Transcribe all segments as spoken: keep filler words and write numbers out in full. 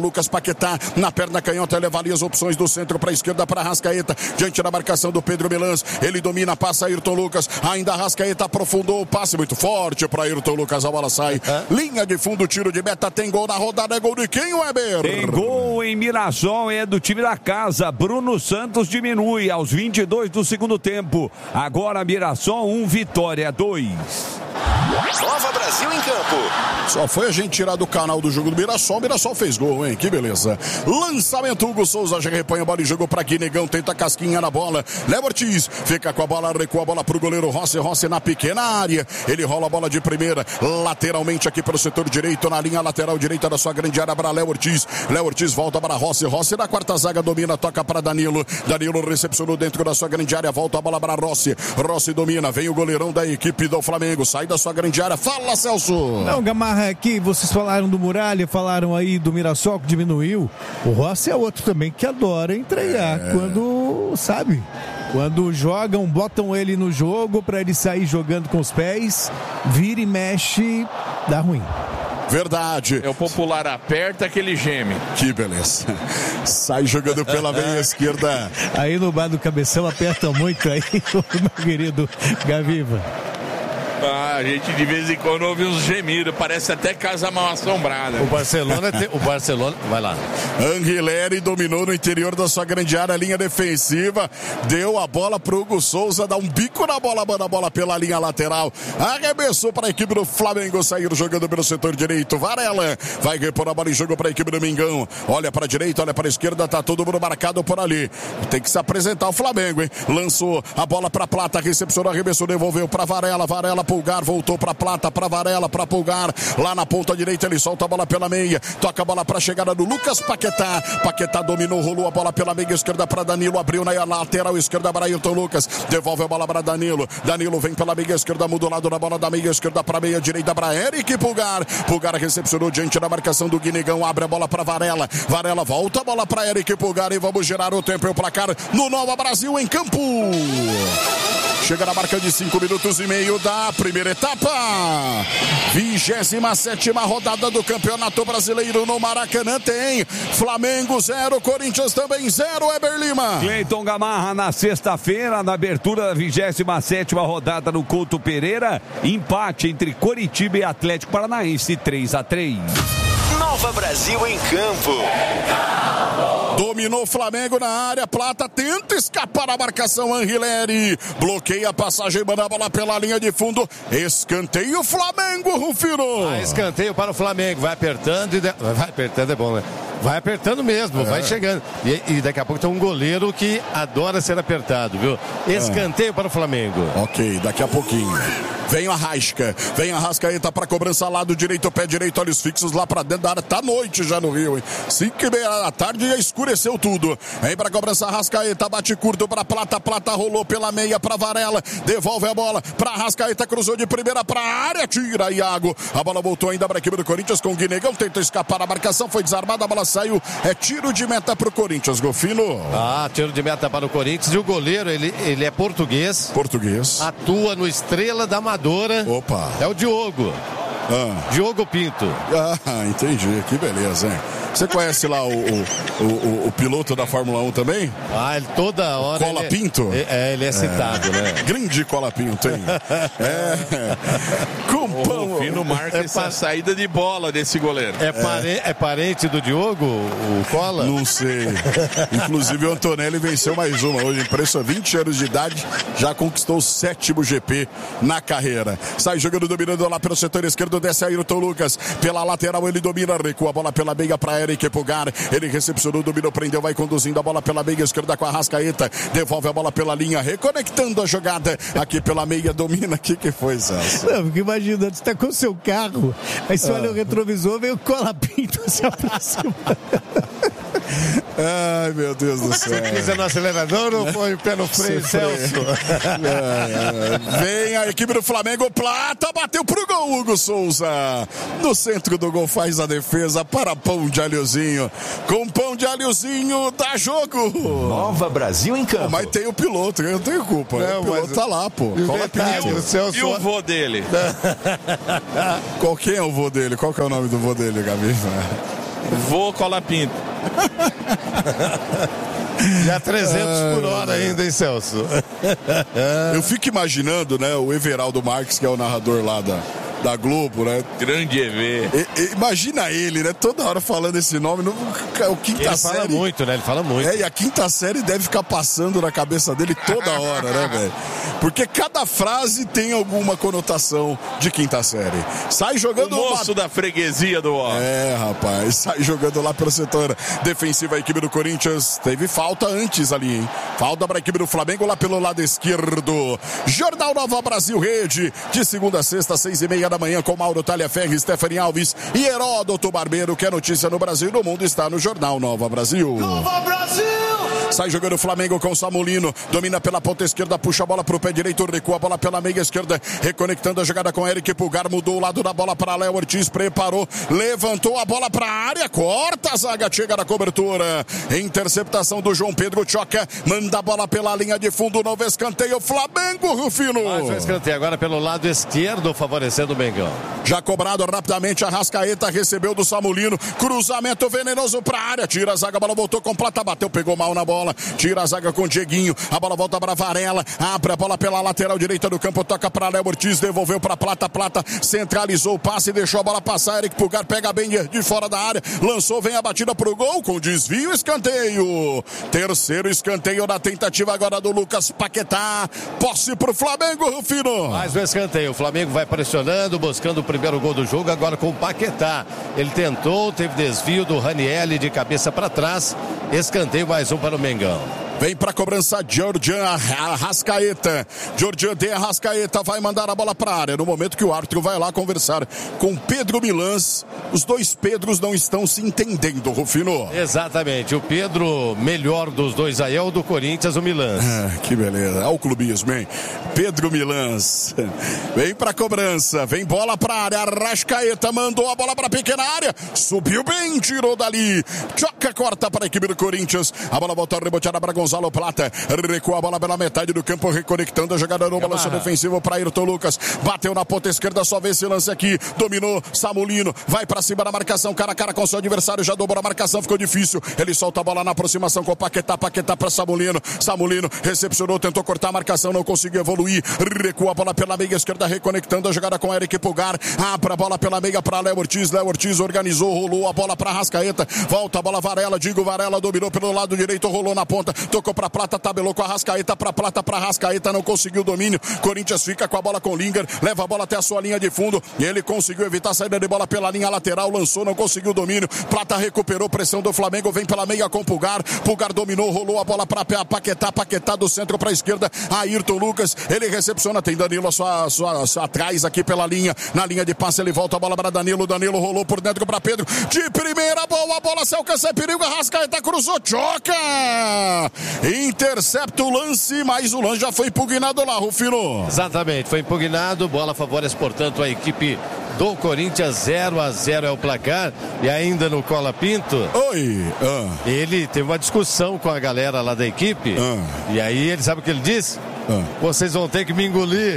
Lucas Paquetá, na perna canhota, leva ali as opções do centro para a esquerda para Arrascaeta, diante da marcação do Pedro Milans, ele domina, passa Ayrton Lucas, ainda Arrascaeta aprofundou o passe muito forte para Ayrton Lucas, a bola sai, é. linha de fundo, tiro de meta, tem gol na rodada, é gol de quem, Weber? Tem gol em Mirassol, é do time da casa, Bruno Santos diminui aos vinte e dois do segundo tempo, agora Mirassol um, Vitória dois. Nova Brasil em campo. Só foi a gente tirar do canal do jogo do Mirassol, o Mirassol fez gol, hein? Que beleza. Lançamento, Hugo Souza já repõe a bola e jogou pra Guinegão, tenta casquinha na bola. Léo Ortiz fica com a bola, recua a bola pro goleiro Rossi, Rossi na pequena área. Ele rola a bola de primeira, lateralmente aqui pelo setor direito, na linha lateral direita da sua grande área para Léo Ortiz. Léo Ortiz volta para Rossi, Rossi na quarta zaga domina, toca para Danilo. Danilo recepcionou dentro da sua grande área, volta a bola para Rossi. Rossi domina, vem o goleirão da equipe do Flamengo, sai da sua grande área. Fala, Celso. Não, Gamarra, aqui vocês falaram do Muralha, falaram aí do Mirassol que diminuiu. O Rossi é outro também que adora entregar é. quando, sabe, quando jogam, botam ele no jogo para ele sair jogando com os pés, vira e mexe, dá ruim. Verdade. É o popular aperta que ele geme. Que beleza. Sai jogando pela meia esquerda. Aí no bar do Cabeção aperta muito aí, meu querido Gaviva. Ah, a gente de vez em quando ouve uns gemidos, parece até casa mal assombrada. O Barcelona, te... o Barcelona, vai lá. Anguilleri dominou no interior da sua grande área, linha defensiva, deu a bola pro Hugo Souza, dá um bico na bola, manda a bola pela linha lateral, arremessou para a equipe do Flamengo, sair jogando pelo setor direito, Varela vai repor a bola e jogou para a equipe do Mengão, olha para a direita, olha para a esquerda, tá todo mundo marcado por ali, tem que se apresentar o Flamengo, hein? Lançou a bola para Plata, recepcionou, arremessou, devolveu para Varela, Varela Pulgar, voltou para Plata, para Varela, para Pulgar, lá na ponta direita ele solta a bola pela meia, toca a bola para a chegada do Lucas Paquetá, Paquetá dominou, rolou a bola pela meia esquerda para Danilo, abriu na lateral esquerda para Ayrton Lucas, devolve a bola para Danilo, Danilo vem pela meia esquerda, muda o lado da bola da meia esquerda para a meia direita para Eric Pulgar, Pulgar recepcionou diante da marcação do Guinegão, abre a bola para Varela, Varela volta a bola para Eric Pulgar e vamos gerar o tempo e o placar no Nova Brasil em campo. Chega na marca de cinco minutos e meio da primeira etapa. vigésima sétima rodada do Campeonato Brasileiro no Maracanã. Tem Flamengo zero, Corinthians também zero, Weber Lima. Cleiton Gamarra na sexta-feira, na abertura da vigésima sétima rodada no Couto Pereira. Empate entre Coritiba e Atlético Paranaense, três a três. Nova Brasil em campo. Dominou o Flamengo na área, Plata tenta escapar a marcação, Anguilleri bloqueia a passagem, manda a bola pela linha de fundo, escanteio Flamengo, Rufino. Ah, escanteio para o Flamengo, vai apertando e de... vai apertando, é bom, né? Vai apertando mesmo, é. vai chegando. E, e daqui a pouco tem um goleiro que adora ser apertado, viu? Escanteio é. para o Flamengo. Ok, daqui a pouquinho. Vem a Arrasca, vem a Arrascaeta para cobrança, lado direito, pé direito, olhos fixos lá para dentro da área. Tá noite já no Rio, hein? cinco e meia da tarde já escureceu tudo. Vem para cobrança, Arrascaeta, bate curto para Plata, Plata rolou pela meia para Varela, devolve a bola para Arrascaeta, cruzou de primeira para a área, tira Iago. A bola voltou ainda para a equipe do Corinthians com o Guinegão, tenta escapar a marcação, foi desarmada, a bola saiu, é tiro de meta para o Corinthians, Golfino. Ah, tiro de meta para o Corinthians e o goleiro, ele, ele é português. Português. Atua no Estrela da Amadora. Opa. É o Diogo. Ah. Diogo Pinto. Ah, entendi. Que beleza, hein? Você conhece lá o, o, o, o piloto da Fórmula um também? Ah, ele toda hora... Cola ele Pinto? É, é, ele é citado, é. né? Grande Cola Pinto, hein? é. Com pão. O Fino marca é essa pa... saída de bola desse goleiro. É, pare... é. é parente do Diogo, o Cola? Não sei. Inclusive o Antonelli venceu mais uma hoje. Impressionante, vinte anos de idade, já conquistou o sétimo G P na carreira. Sai jogando, dominando lá pelo setor esquerdo, desce Ayrton Lucas. Pela lateral ele domina, recua a bola pela meia para Eric Pulgar, ele recepcionou, dominou, prendeu, vai conduzindo a bola pela meia esquerda com a Arrascaeta, devolve a bola pela linha, reconectando a jogada aqui pela meia, domina. O que que foi, Celso? Não, porque imagina, você tá com o seu carro, aí você ah. olha o retrovisor, vem o Cola Pinto se aproxima. Ai, meu Deus do céu. Você pisa no acelerador ou põe o pé no freio, Celso? É, é. Vem a equipe do Flamengo, Plata, bateu pro gol, Hugo Souza. No centro do gol faz a defesa para Pão de Alhozinho. Com Pão de Alhozinho, dá jogo. Nova Brasil em campo. Pô, mas tem o piloto, eu não tenho culpa. Não, o piloto mas... tá lá, pô. Cola Pinto. E o vô dele? Qual quem é o vô dele? Qual que é o nome do vô dele, Gabi? Vou colar pinto. E a trezentos por hora ainda, hein, Celso? Eu fico imaginando, né, o Everaldo Marques, que é o narrador lá da, da Globo, né? Grande E V. E, e, imagina ele, né? Toda hora falando esse nome. No, o quinta Ele série, fala muito, né? Ele fala muito. É, e a quinta série deve ficar passando na cabeça dele toda hora, né, velho? Porque cada frase tem alguma conotação de quinta série. Sai jogando... O moço uma... da freguesia do ó. É, rapaz. Sai jogando lá pelo setor defensivo. A equipe do Corinthians teve falta antes ali, hein? Falta para a equipe do Flamengo lá pelo lado esquerdo. Jornal Nova Brasil Rede, de segunda a sexta, seis e meia da manhã, com Mauro Talhaferri, Stephanie Alves e Heródoto Barbeiro, que é notícia no Brasil e no mundo, está no Jornal Nova Brasil. Nova Brasil! Sai jogando o Flamengo com o Samulino, domina pela ponta esquerda, puxa a bola pro pé direito, recua a bola pela meia esquerda, reconectando a jogada com Eric Pulgar, mudou o lado da bola para Léo Ortiz, preparou, levantou a bola para a área, corta a zaga, chega na cobertura, interceptação do João Pedro Choca, manda a bola pela linha de fundo, novo escanteio, Flamengo, Rufino. Mais um escanteio agora pelo lado esquerdo, favorecendo o Mengão. Já cobrado rapidamente, a Arrascaeta recebeu do Samulino, cruzamento venenoso para a área, tira a zaga, a bola voltou completa, bateu, pegou mal na bola, tira a zaga com o Dieguinho, a bola volta para Varela, abre a bola pela lateral direita do campo, toca para Léo Ortiz, devolveu para Plata, Plata centralizou o passe, deixou a bola passar, Eric Pulgar pega bem de fora da área, lançou, vem a batida pro gol, com desvio, escanteio, terceiro escanteio na tentativa agora do Lucas Paquetá, posse pro Flamengo, Rufino. Mais um escanteio, o Flamengo vai pressionando, buscando o primeiro gol do jogo, agora com o Paquetá, ele tentou, teve desvio do Ranieri de cabeça para trás, escanteio mais um para o Mengão. Vem pra cobrança Georgian Arrascaeta. Georgian de Arrascaeta vai mandar a bola pra área. No momento que o árbitro vai lá conversar com Pedro Milans. Os dois Pedros não estão se entendendo, Rufino. Exatamente. O Pedro, melhor dos dois aí, é o do Corinthians, o Milans. Ah, que beleza. Olha o clubismo, hein? Pedro Milans. Vem pra cobrança. Vem bola pra área. Arrascaeta mandou a bola pra pequena área. Subiu bem, tirou dali. Choca, corta para a equipe do Corinthians. A bola volta reboteada para Gonçalo Plata, recua a bola pela metade do campo, reconectando a jogada no balanço defensivo para Ayrton Lucas, bateu na ponta esquerda, só vê esse lance aqui, dominou Samulino, vai para cima da marcação, cara a cara com seu adversário, já dobrou a marcação, ficou difícil, ele solta a bola na aproximação com o Paquetá, Paquetá para Samulino, Samulino recepcionou, tentou cortar a marcação, não conseguiu evoluir, recua a bola pela meia esquerda, reconectando a jogada com Eric Pulgar, abre a bola pela meia para Léo Ortiz, Léo Ortiz organizou, rolou a bola para Arrascaeta, volta a bola Varela, Digo Varela dominou pelo lado direito, rolou na ponta, tocou pra Plata, tabelou com a Arrascaeta, pra Plata, pra Arrascaeta, não conseguiu o domínio, Corinthians fica com a bola com o Linger, leva a bola até a sua linha de fundo, e ele conseguiu evitar a saída de bola pela linha lateral, lançou, não conseguiu o domínio, Plata recuperou, pressão do Flamengo, vem pela meia com Pulgar, Pulgar dominou, rolou a bola pra Paquetá, Paquetá do centro pra esquerda, Ayrton Lucas, ele recepciona, tem Danilo a sua, sua, sua atrás aqui pela linha, na linha de passe, ele volta a bola pra Danilo, Danilo rolou por dentro pra Pedro, de primeira, boa bola, se alcança, perigo, Arrascaeta cruzou, choca! Intercepta o lance, mas o lance já foi impugnado lá, Rufino. Exatamente, foi impugnado, bola favorece, portanto, a equipe do Corinthians, zero a zero é o placar, e ainda no Cola Pinto, Oi. Ah. ele teve uma discussão com a galera lá da equipe, Ah. e aí ele sabe o que ele disse? Ah. Vocês vão ter que me engolir.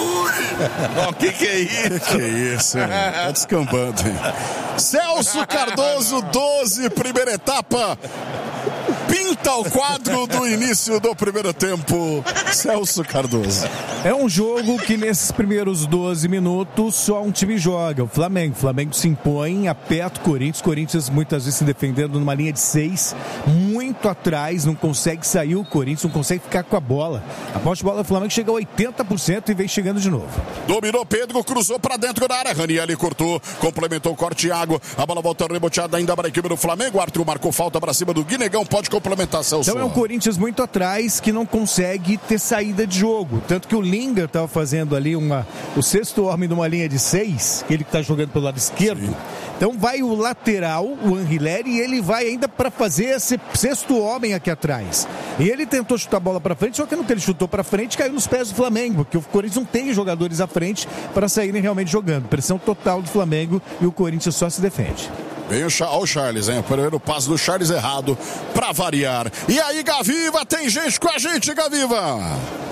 O que que é isso? Que isso, hein? Tá descambando, hein? Celso Cardoso, doze, primeira etapa. Pinta o quadro do início do primeiro tempo, Celso Cardoso. É um jogo que nesses primeiros doze minutos só um time joga, o Flamengo. O Flamengo se impõe, aperta o Corinthians. Corinthians muitas vezes se defendendo numa linha de seis, muito atrás, não consegue sair o Corinthians, não consegue ficar com a bola. A posse de bola do Flamengo chega a oitenta por cento e vem chegando de novo. Dominou Pedro, cruzou pra dentro da área, Ranieri cortou, complementou o corte Thiago, a bola volta reboteada ainda para a equipe do Flamengo, o Arthur marcou falta pra cima do Guinegão, pode complementar, Celso. Então é um Corinthians muito atrás que não consegue ter saída de jogo, tanto que o Linger estava fazendo ali uma, o sexto homem numa linha de seis, ele que está jogando pelo lado esquerdo. Sim. Então vai o lateral, o Anrileri, e ele vai ainda para fazer esse sexto homem aqui atrás. E ele tentou chutar a bola para frente, só que no que ele chutou para frente caiu nos pés do Flamengo, porque o Corinthians não tem jogadores à frente para saírem realmente jogando. Pressão total do Flamengo e o Corinthians só se defende. Vem o, Cha- o Charles, hein? O primeiro passo do Charles errado, pra variar. E aí, Gaviva, tem gente com a gente, Gaviva?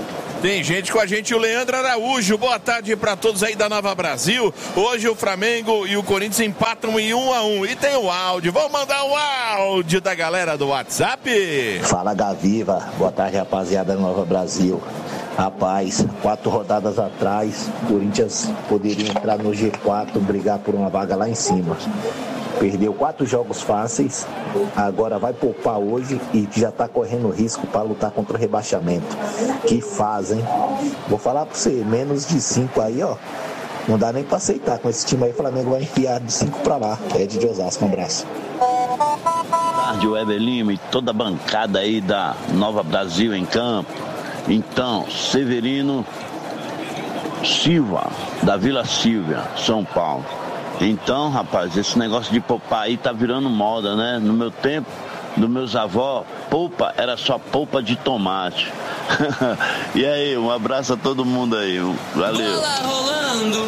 Tem gente com a gente, o Leandro Araújo. Boa tarde para todos aí da Nova Brasil. Hoje o Flamengo e o Corinthians empatam em um a um. E tem o áudio. Vamos mandar o áudio da galera do WhatsApp. Fala, Gaviva. Boa tarde, rapaziada da Nova Brasil. Rapaz, quatro rodadas atrás, o Corinthians poderia entrar no G quatro, brigar por uma vaga lá em cima. Perdeu quatro jogos fáceis, agora vai poupar hoje e já está correndo risco para lutar contra o rebaixamento. Que fazem. Vou falar para você, menos de cinco aí, ó. Não dá nem para aceitar. Com esse time aí, o Flamengo vai enfiar de cinco para lá. É de Osasco, um abraço. Boa tarde, Weber Lima e toda a bancada aí da Nova Brasil em campo. Então, Severino Silva, da Vila Silvia, São Paulo. Então, rapaz, esse negócio de poupar aí tá virando moda, né? No meu tempo, dos meus avós, polpa era só polpa de tomate. E aí, um abraço a todo mundo aí. Valeu. Bola rolando.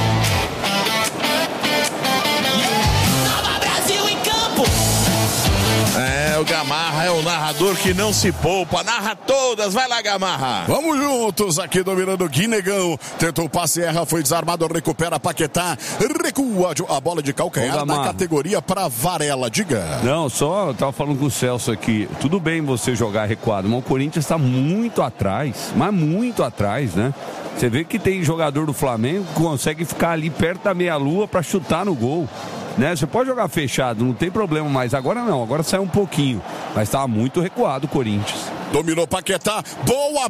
Nova Brasil em campo. É, o Gamarra é o narrador que não se poupa, narra todas, vai lá, Gamarra. Vamos juntos aqui dominando o Guinegão, tentou o passe, erra, foi desarmado, recupera Paquetá, recua a bola de calcanhar na categoria para Varela, diga. Não, só eu tava falando com o Celso aqui, tudo bem você jogar recuado, mas o Corinthians está muito atrás, mas muito atrás, né? Você vê que tem jogador do Flamengo que consegue ficar ali perto da meia-lua para chutar no gol. Né? Você pode jogar fechado, não tem problema, mas agora não, agora sai um pouquinho. Mas estava muito recuado o Corinthians. Dominou Paquetá, boa